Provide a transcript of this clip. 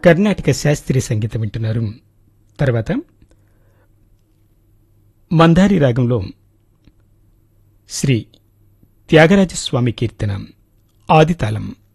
కర్ణాటక శాస్త్రీయ సంగీతం వింటున్నారు. తర్వాత మందారి రాగంలో శ్రీ త్యాగరాజస్వామి కీర్తన ఆదితాళం.